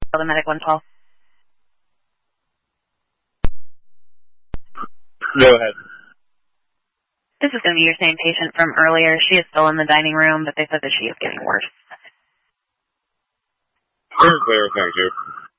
The medic 112. Go ahead. This is going to be your same patient from earlier. She is still in the dining room, but they said that she is getting worse. Clear, thank you.